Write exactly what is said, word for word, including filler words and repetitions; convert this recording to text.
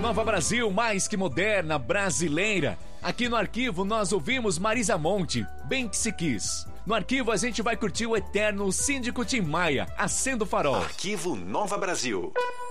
Nova Brasil, mais que moderna, brasileira. Aqui no Arquivo nós ouvimos Marisa Monte, Bem Que Se Quis. No Arquivo a gente vai curtir o eterno Síndico Tim Maia, Acenda o Farol. Arquivo Nova Brasil.